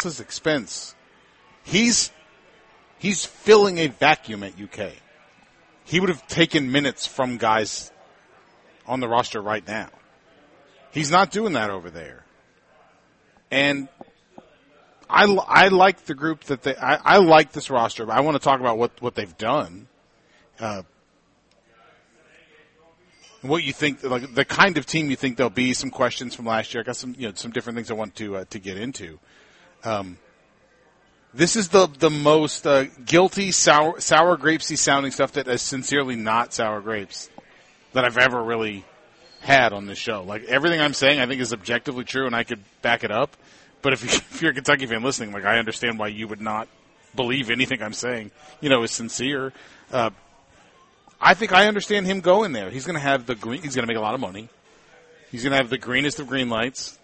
Texas expense, he's filling a vacuum at UK. He would have taken minutes from guys on the roster right now. He's not doing that over there. And I like the group that I like this roster. I want to talk about what they've done. What you think, like the kind of team you think they'll be. Some questions from last year. I got some different things I want to get into. This is the most guilty, sour grapesy sounding stuff that is sincerely not sour grapes that I've ever really had on this show. Like everything I'm saying, I think is objectively true, and I could back it up. But if you're a Kentucky fan listening, like I understand why you would not believe anything I'm saying, is sincere. I think I understand him going there. He's going to have he's going to make a lot of money. He's going to have the greenest of green lights.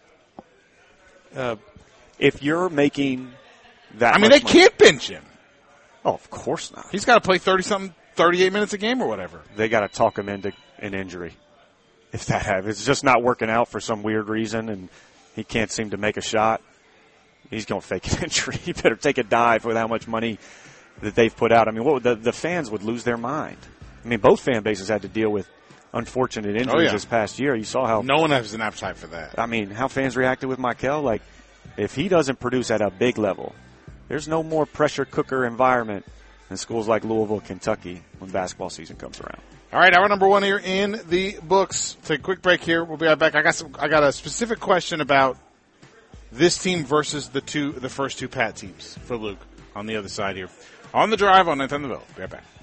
If you're making that, they can't bench him. Oh, of course not. He's got to play 38 minutes a game or whatever. They got to talk him into an injury. If that happens, it's just not working out for some weird reason, and he can't seem to make a shot. He's going to fake an injury. He better take a dive with how much money that they've put out. The fans would lose their mind. Both fan bases had to deal with unfortunate injuries this past year. You saw how no one has an appetite for that. How fans reacted with Michael. Like, if he doesn't produce at a big level, there's no more pressure cooker environment in schools like Louisville, Kentucky when basketball season comes around. All right, hour number 1 here in the books. Take a quick break here. We'll be right back. I got a specific question about this team versus the first two Pat teams for Luke on the other side here. On the drive on 910 The Ville. Be right back.